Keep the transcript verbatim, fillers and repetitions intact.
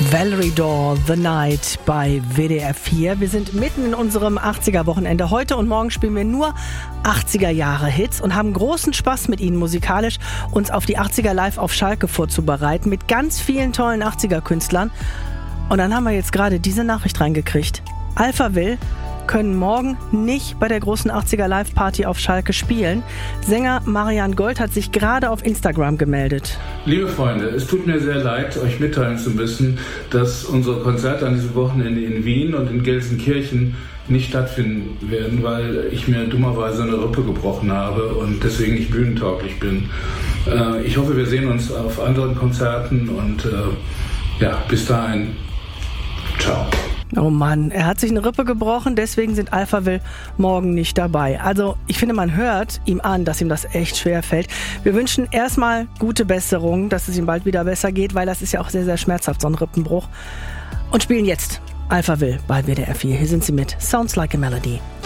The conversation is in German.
Valerie Dore, The Night bei W D R vier. Wir sind mitten in unserem achtziger-Wochenende. Heute und morgen spielen wir nur achtziger-Jahre-Hits und haben großen Spaß mit Ihnen musikalisch, uns auf die achtziger live auf Schalke vorzubereiten mit ganz vielen tollen achtziger-Künstlern. Und dann haben wir jetzt gerade diese Nachricht reingekriegt. Alphaville können morgen nicht bei der großen achtziger Live-Party auf Schalke spielen. Sänger Marian Gold hat sich gerade auf Instagram gemeldet. Liebe Freunde, es tut mir sehr leid, euch mitteilen zu müssen, dass unsere Konzerte an diesem Wochenende in Wien und in Gelsenkirchen nicht stattfinden werden, weil ich mir dummerweise eine Rippe gebrochen habe und deswegen nicht bühnentauglich bin. Äh, ich hoffe, wir sehen uns auf anderen Konzerten und äh, ja, bis dahin, ciao. Oh Mann, er hat sich eine Rippe gebrochen, deswegen sind Alphaville morgen nicht dabei. Also ich finde, man hört ihm an, dass ihm das echt schwer fällt. Wir wünschen erstmal gute Besserung, dass es ihm bald wieder besser geht, weil das ist ja auch sehr, sehr schmerzhaft, so ein Rippenbruch. Und spielen jetzt Alphaville bei W D R vier. Hier sind sie mit Sounds Like a Melody.